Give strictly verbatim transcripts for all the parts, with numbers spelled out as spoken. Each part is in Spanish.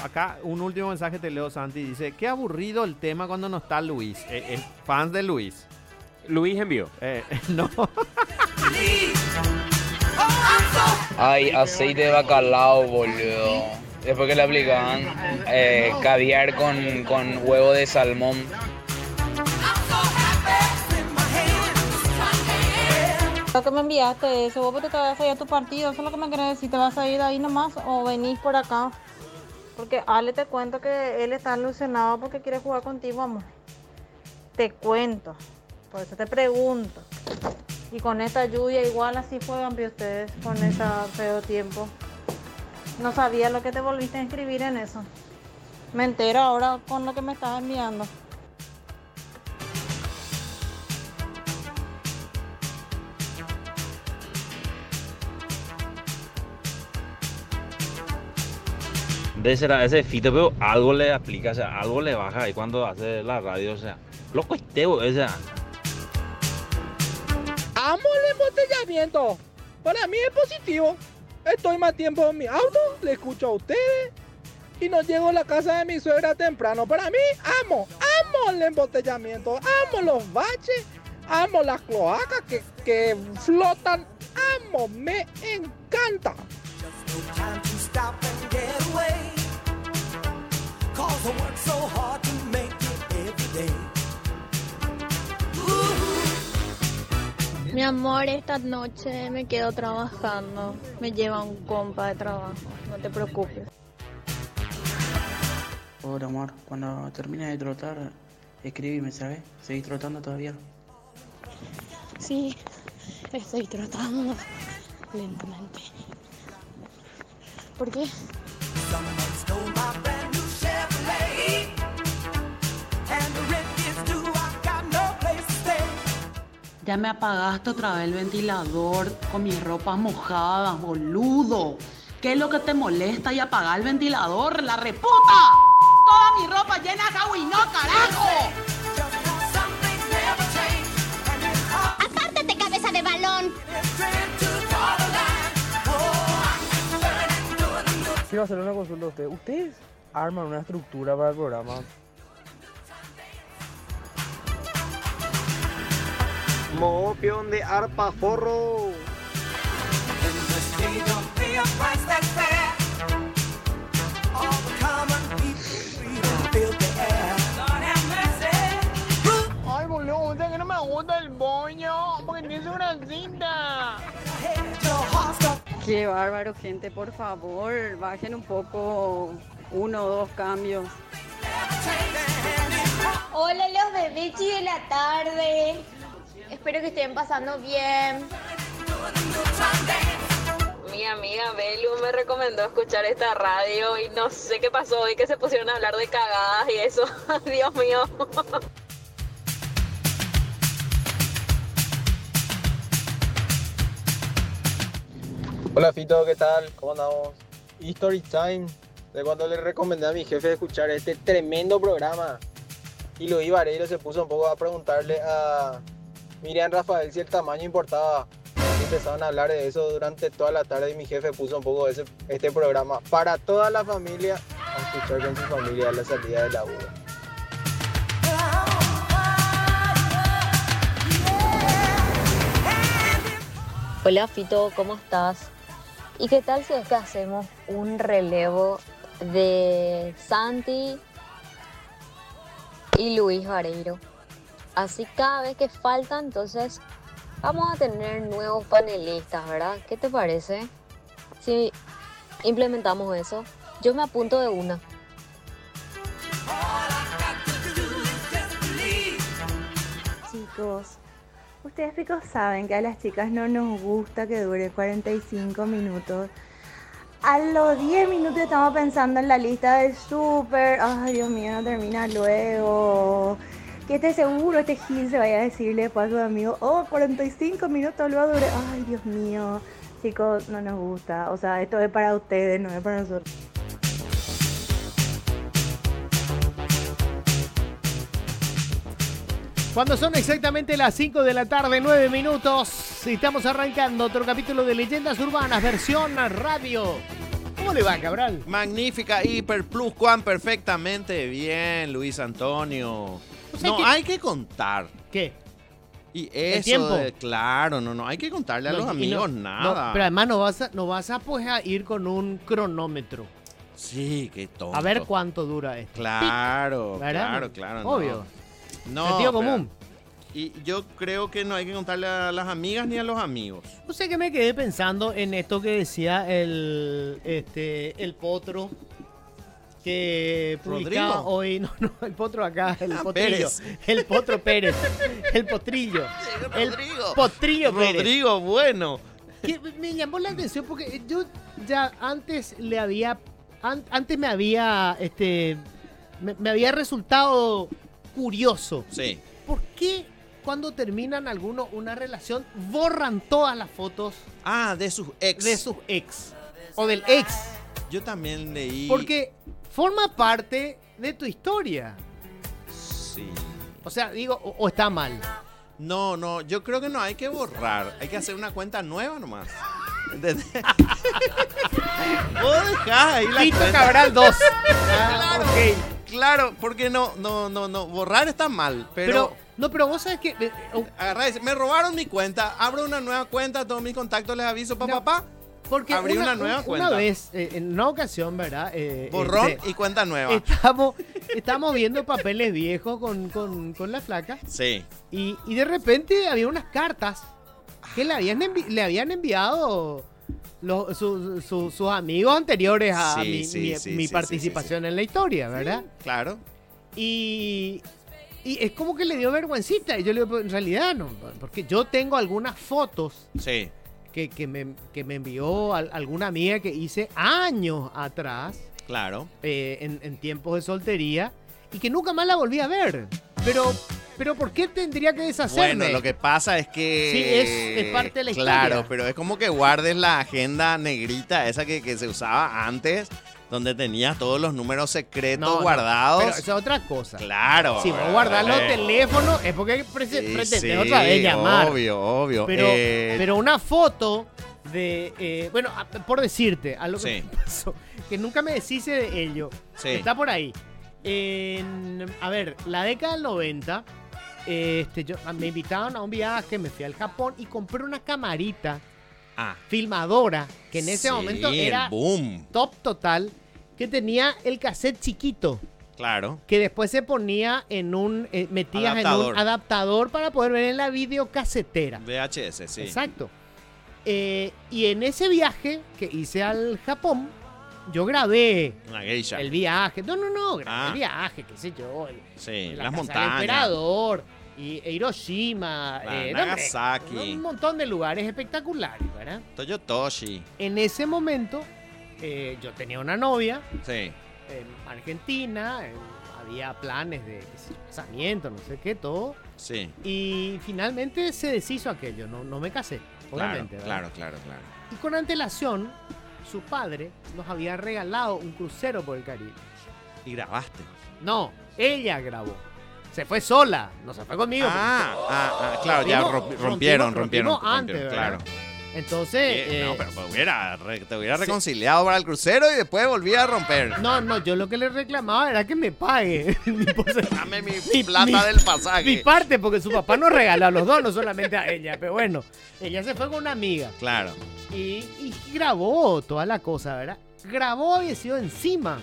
acá un último mensaje te leo, Santi. Dice, qué aburrido el tema cuando no está Luis. Eh, eh, fans de Luis. Luis envió. Eh, no. Ay, aceite de bacalao, boludo. Después que le aplicaban eh, caviar con, con huevo de salmón. Lo que me enviaste eso, vos te vas a ir a tu partido, eso es lo que me querés decir, ¿te vas a ir ahí nomás o venís por acá? Porque Ale te cuento que él está alucinado porque quiere jugar contigo, amor. Te cuento, por eso te pregunto. Y con esta lluvia igual así juegan ustedes, con ese feo tiempo. No sabía lo que te volviste a inscribir en eso. Me entero ahora con lo que me estás enviando. De será ese fito, pero algo le aplica, o sea, algo le baja ahí cuando hace la radio, o sea, loco estebo, o sea. Amo el embotellamiento. Para mí es positivo. Estoy más tiempo en mi auto, le escucho a ustedes y no llego a la casa de mi suegra temprano. Para mí, amo, amo el embotellamiento, amo los baches, amo las cloacas que, que flotan, amo, me encanta. Mi amor, esta noche me quedo trabajando. Me lleva un compa de trabajo, no te preocupes. Hola amor, cuando termine de trotar, escríbeme, ¿sabes? ¿Seguís trotando todavía? Sí, estoy trotando lentamente. ¿Por qué? Ya me apagaste otra vez el ventilador con mis ropas mojadas, boludo. ¿Qué es lo que te molesta y apagar el ventilador, la reputa? Toda mi ropa llena de agua y no, carajo. ¡Apártate, cabeza de balón! Quiero hacer una consulta a ustedes. ¿Ustedes arman una estructura para el programa? Modo peón de arpa forro. Ay, boludo, usted que no me gusta el boño, porque tiene una cinta. Qué bárbaro, gente, por favor, bajen un poco, uno o dos cambios. Hola, los bebechi de la tarde. Espero que estén pasando bien. Mi amiga Belu me recomendó escuchar esta radio y no sé qué pasó hoy que se pusieron a hablar de cagadas y eso. Dios mío. Hola Fito, ¿qué tal? ¿Cómo andamos? History Time, de cuando le recomendé a mi jefe escuchar este tremendo programa. Y Luis Vareiro se puso un poco a preguntarle a Miriam Rafael si el tamaño importaba. Y empezaron a hablar de eso durante toda la tarde y mi jefe puso un poco ese, este programa para toda la familia a escuchar con su familia a la salida de la U. Hola Fito, ¿cómo estás? ¿Y qué tal si es que hacemos un relevo de Santi y Luis Vareiro? Así cada vez que falta, entonces vamos a tener nuevos panelistas, ¿verdad? ¿Qué te parece? Si implementamos eso, yo me apunto de una. Chicos, ustedes picos saben que a las chicas no nos gusta que dure cuarenta y cinco minutos. A los diez minutos estamos pensando en la lista del súper. Ay, Dios mío, no termina luego. Que esté seguro este Gil se vaya a decirle después a sus amigos, oh, cuarenta y cinco minutos lo va a durar. Ay, Dios mío. Chicos, no nos gusta. O sea, esto es para ustedes, no es para nosotros. Cuando son exactamente las cinco de la tarde, nueve minutos, estamos arrancando otro capítulo de Leyendas Urbanas, versión radio. ¿Cómo le va, Cabral? Magnífica, hiper plus, Juan, perfectamente bien, Luis Antonio. O sea No, que- hay que contar. ¿Qué? Y ¿El eso, tiempo? de- claro, no, no, hay que contarle a No, los y amigos no- nada. no, pero además no vas a, no vas a pues a ir con un cronómetro. Sí, qué tonto. A ver cuánto dura esto. Claro, ¿Verdad? claro, claro. no. Obvio. No, Sentido pero- común. Y yo creo que no hay que contarle a las amigas ni a los amigos. No sé qué me quedé pensando en esto que decía el este el potro que publicaba ¿Rodrigo? hoy, no, no, el potro acá, el Ah, potrillo, Pérez. el potro Pérez, el potrillo, el Rodrigo. potrillo Pérez. Rodrigo, bueno. Que me llamó la atención porque yo ya antes le había, an- antes me había, este, me, me había resultado curioso. Sí. ¿Por qué cuando terminan algunos una relación borran todas las fotos Ah, de sus ex. de sus ex o del ex? Yo también leí. Porque forma parte de tu historia. Sí. O sea, digo, o, o está mal. No, no, yo creo que no hay que borrar. Hay que hacer una cuenta nueva nomás. ¿Entendés? Vos dejás ahí la Tito cuenta. Cabral dos. Claro, claro, porque no, no, no, no, borrar está mal, pero... Pero, no, pero vos sabes que... eh, oh, Agarrá y dice, me robaron mi cuenta, abro una nueva cuenta, todos mis contactos les aviso, papá, No, papá. porque abrí una, nueva una cuenta. vez, eh, en una ocasión, ¿verdad? Eh, Borrón este, y cuenta nueva. Estamos, estamos viendo papeles viejos con, con, con la flaca Sí. y, y de repente había unas cartas que le habían, envi- le habían enviado los, su- su- sus amigos anteriores a Sí, mi, sí, mi- sí, mi sí, participación en la historia, ¿verdad? Claro. Y, y es como que le dio vergüencita. Y yo le digo, "Pues, en realidad no, porque yo tengo algunas fotos Sí. que, que, me, que me envió al- alguna amiga que hice años atrás, Claro. eh, en, en tiempos de soltería, y que nunca más la volví a ver. Pero, pero ¿por qué tendría que deshacerme? Bueno, lo que pasa es que... Sí, es- es parte de la historia. Claro, pero es como que guardes la agenda negrita, esa que, que se usaba antes, donde tenías todos los números secretos No, no, guardados. pero eso es otra cosa. Claro. Si vos guardás los eh, teléfonos es porque pre- sí, pretendés sí, otra vez llamar. Obvio, obvio. Pero, Eh, pero una foto de... eh, bueno, a- por decirte, algo que Sí. me pasó, que nunca me deshice de ello. Sí. Está por ahí. En, a ver, la década del noventa, este, yo, me invitaron a un viaje, me fui al Japón y compré una camarita Ah. filmadora, que en ese Sí, momento el era boom. top total, que tenía el cassette chiquito. Claro. Que después se ponía en un, eh, metías en Adaptador. un adaptador para poder ver en la videocasetera. V H S, sí. Exacto. Eh, y en ese viaje que hice al Japón, yo grabé Una geisha. el viaje. No, no, no, grabé Ah. el viaje, qué sé yo. el- Sí, la las casa del montañas. emperador, y e Hiroshima, Ah, eh, no, hombre, Nagasaki. un montón de lugares espectaculares, ¿verdad? Toyotoshi. En ese momento, eh, yo tenía una novia Sí. en Argentina, eh, había planes de qué sé yo, casamiento, no sé qué, todo. Sí. Y finalmente se deshizo aquello, no, no me casé, obviamente. Claro, ¿verdad? claro, claro, claro. Y con antelación, su padre nos había regalado un crucero por el Caribe. Y grabaste. No, ella grabó. Se fue sola, no se fue conmigo. Ah, ah, ah, claro, ya Rompimos- rompi- rompieron, rompimos- rompieron. rompimos antes, rompieron, ¿verdad? claro. Entonces... Eh, no, eh, pero te hubiera, re- te hubiera sí. reconciliado para el crucero y después volvía a romper. No, no, yo lo que le reclamaba era que me pague mi porce- Dame mi, mi- plata mi- del pasaje. mi parte, porque su papá nos regaló a los dos, no solamente a ella. Pero bueno, ella se fue con una amiga Claro. y, y grabó toda la cosa, ¿verdad? Grabó había sido encima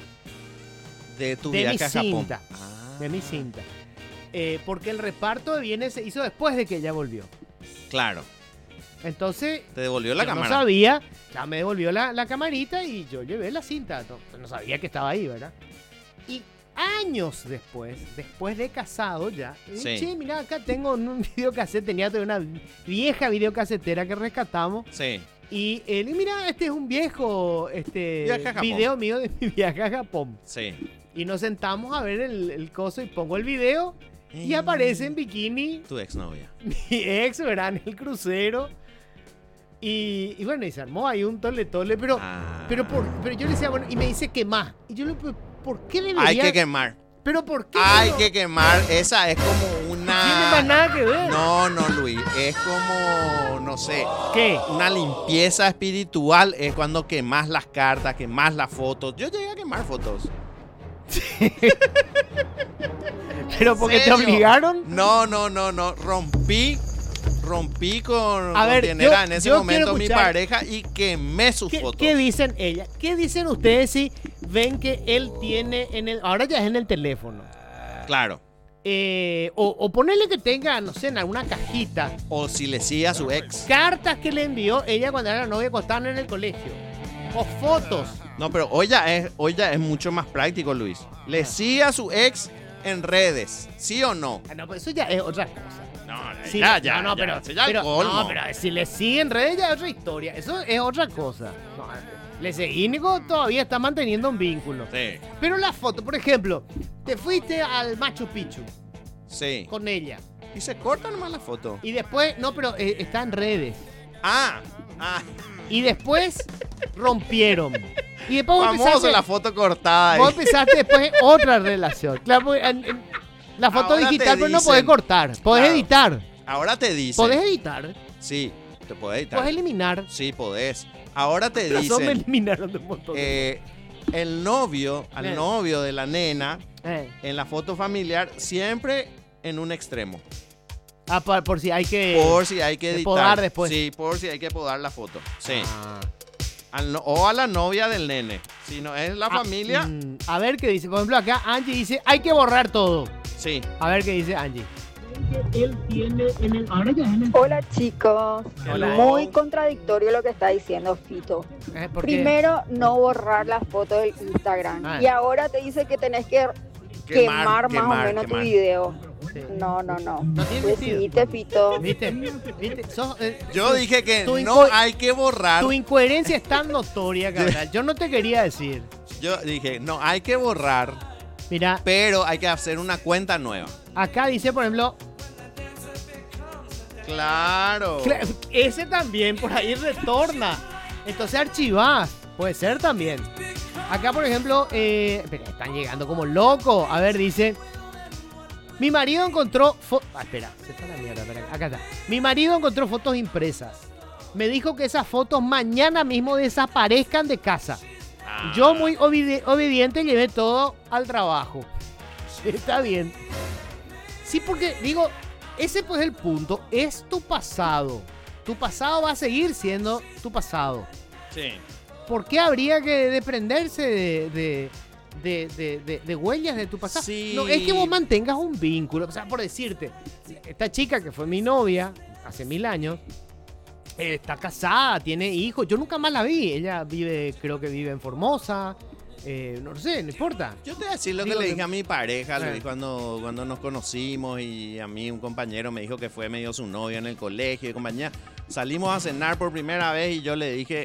De tu de mi viaje a Japón. cinta. De mi cinta. Eh, porque el reparto de bienes se hizo después de que ella volvió. Claro. Entonces, Te devolvió la yo cámara. no sabía, ya me devolvió la, la camarita y yo llevé la cinta. No, no sabía que estaba ahí, ¿verdad? Y años después, después de casado ya, eh, Sí. che, mirá, acá tengo un videocassette, tenía todavía una vieja videocasetera que rescatamos. Sí. Y él, y mira, este es un viejo este, Viaje a Japón. video mío de mi viaje a Japón. Sí. Y nos sentamos a ver el, el coso y pongo el video y aparece en bikini Tu exnovia. mi ex, ¿verdad? En el crucero. Y, y bueno, y se armó ahí un tole tole, pero, Ah. pero, por, pero yo le decía, bueno, y me dice quemá. Y yo le digo, ¿por qué debería? Hay que quemar. ¿Pero por qué? Hay no? que quemar. Esa es como una... No tiene más nada que ver. No, no, Luis. Es como, no sé. ¿Qué? Una limpieza espiritual es cuando quemas las cartas, quemas las fotos. Yo llegué a quemar fotos. ¿Pero porque te ¿Serio? obligaron? No, no, no, no. Rompí. Rompí con, A con ver, quien yo- era en ese yo momento quiero mi escuchar- pareja y quemé sus ¿Qué, fotos. qué dicen ella? ¿Qué dicen ustedes si ven que él tiene en el... Ahora ya es en el teléfono. Claro. Eh, o, o ponerle que tenga, no sé, en alguna cajita. O si le sigue a su ex. Cartas que le envió ella cuando era novia cuando estaban en el colegio. O fotos. No, pero hoy ya es, hoy ya es mucho más práctico, Luis. Le sigue a su ex en redes, ¿sí o no? Ah, no, pero eso ya es otra cosa. No, Sí, ya, ya, no, no, ya, pero, eso ya es pero, colmo. no, pero si le siguen redes ya es otra historia. Eso es otra cosa. No, le seguí, Nico todavía está manteniendo un vínculo. Sí. Pero la foto, por ejemplo, te fuiste al Machu Picchu Sí. con ella. Y se corta nomás la foto. Y después, no, pero eh, está en redes. Ah, ah. Y después rompieron. Y después vos Famoso empezaste, la foto cortada. vos ahí. empezaste después en otra relación. Claro, porque en- en- la foto Ahora te digital, pero no dicen- podés cortar. Podés Claro. editar. Ahora te dicen. Podés editar. Sí, te podés editar. Podés eliminar. Sí, podés. Ahora te Razón me dicen. eliminaron de un montón. de- eh, el novio, al Eh. novio de la nena, Eh. en la foto familiar, siempre en un extremo. Ah, por, por si hay que. Por si hay que de editar. podar después. Sí, por si hay que podar la foto. Sí. Ah. Al no- o a la novia del nene. Si no es la Ah, familia, mm, a ver qué dice. Por ejemplo, acá Angie dice: hay que borrar todo. sí. A ver qué dice Angie. Él tiene en el... Ahora ya en el... Hola chicos, Hola. muy contradictorio lo que está diciendo Fito. Eh, ¿por qué? Primero, no borrar las fotos del Instagram. Ah. Y ahora te dice que tenés que Quemar, quemar, más quemar, o menos quemar. tu video. Sí. No, no, no. No tiene sentido. Decidite, Fito. ¿Viste? ¿Viste? Sos, eh, Yo tu- dije que tu no inco- hay que borrar. Tu incoherencia es tan notoria, Cabral. Yo no te quería decir. Yo dije, no hay que borrar, Mira, pero hay que hacer una cuenta nueva. acá dice, por ejemplo, Claro. cla- ese también por ahí retorna. Entonces archivás. Puede ser también. Acá, por ejemplo, eh, espera, están llegando como locos. A ver, dice. Mi marido encontró. fo- Ah, espera, se fue la mierda. Espera, acá está. Mi marido encontró fotos impresas. Me dijo que esas fotos mañana mismo desaparezcan de casa. Ah. Yo, muy obedi- obediente, llevé todo al trabajo. Está bien. Sí, porque digo, ese pues es el punto. Es tu pasado. Tu pasado va a seguir siendo tu pasado. Sí. ¿Por qué habría que desprenderse de, de, de, de- de- de huellas de tu pasado? Sí. No, es que vos mantengas un vínculo. O sea, por decirte, esta chica que fue mi novia hace mil años, eh, está casada, tiene hijos. Yo nunca más la vi. Ella vive, creo que vive en Formosa. Eh, no sé, no importa. Yo te voy a decir lo Digo que le que- dije a mi pareja, Eh. Luis, cuando, cuando nos conocimos y a mí un compañero me dijo que fue medio su novio en el colegio y compañía. Salimos a cenar por primera vez y yo le dije,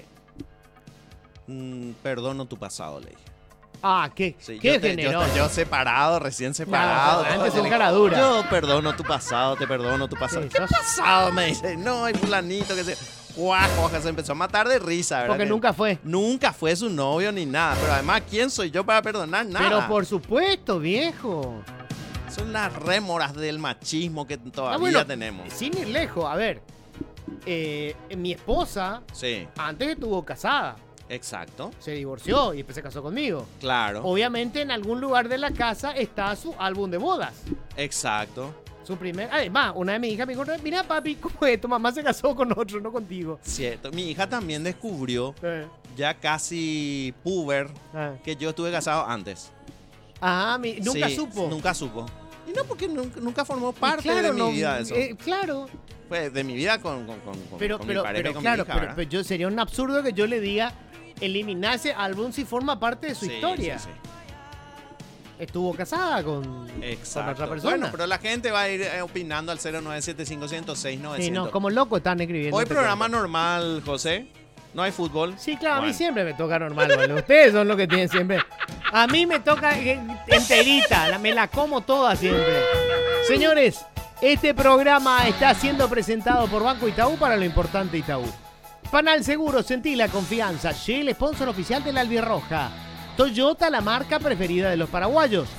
"Mm, perdono tu pasado", le dije. Ah, qué, Sí, qué yo, te- yo, generoso. te- yo separado, recién separado. No, antes todo, son le- cara dura. Yo perdono tu pasado, te perdono tu pasado. Sí, ¿Qué sos- pasado? Me dice, no, hay fulanito que se... Guau, guau, se empezó a matar de risa, ¿verdad? Porque Que nunca fue. Nunca fue su novio ni nada. Pero además, ¿quién soy yo para perdonar nada? Pero por supuesto, viejo. Son las rémoras del machismo que todavía Ah, bueno, tenemos. Sin ir lejos, a ver. eh, mi esposa, Sí, antes estuvo casada, exacto. se divorció y después se casó conmigo. Claro. Obviamente en algún lugar de la casa está su álbum de bodas. Exacto. Su primer... Además, una de mis hijas me dijo, mira papi, ¿cómo es? Tu mamá se casó con otro, no contigo. Cierto. Mi hija también descubrió, Eh. ya casi puber, Ah. que yo estuve casado antes. Ajá, mi- nunca Sí, supo. Nunca supo. Y no, porque nunca, nunca formó Y parte claro, de mi no, vida eso. eh, claro. Fue de mi vida con, con, con, con- Pero, con pero, mi pareja pero y con claro, mi hija, pero, ¿verdad? pero yo sería un absurdo que yo le diga eliminarse álbum si forma parte de su Sí, historia. sí, sí. Estuvo casada con, con Exacto. otra persona. Bueno, pero la gente va a ir eh, opinando al cero nueve siete cinco cero cero seis nueve Sí, cero cero. no, como loco están escribiendo. Hoy este programa cuento. normal, José. No hay fútbol. Sí, claro, a mí Bueno. siempre me toca normal, ¿vale? Ustedes son los que tienen siempre. A mí me toca eh, enterita, la- me la como toda siempre. Señores, este programa está siendo presentado por Banco Itaú para lo importante Itaú. Panal Seguro, sentí la confianza. Shell, sponsor oficial de la Albirroja. Toyota, la marca preferida de los paraguayos.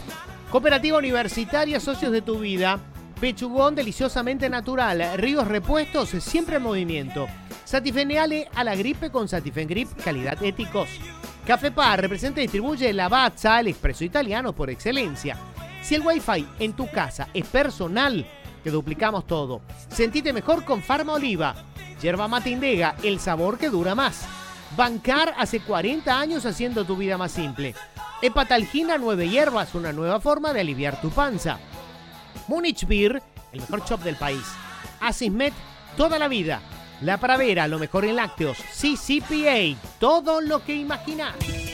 Cooperativa Universitaria Socios de tu Vida. Pechugón deliciosamente natural. Ríos repuestos siempre en movimiento. Satifeneale a la gripe con Satifengrip, calidad éticos. Café Par representa y distribuye Lavazza, el expreso italiano por excelencia. Si el Wi-Fi en tu casa es personal, te duplicamos todo. Sentite mejor con Farma Oliva. Yerba mate Indega, el sabor que dura más. Bancar hace cuarenta años haciendo tu vida más simple. Hepatalgina nueve hierbas, una nueva forma de aliviar tu panza. Munich Beer, el mejor shop del país. Asismet, toda la vida. La Pradera, lo mejor en lácteos. C C P A, todo lo que imaginás.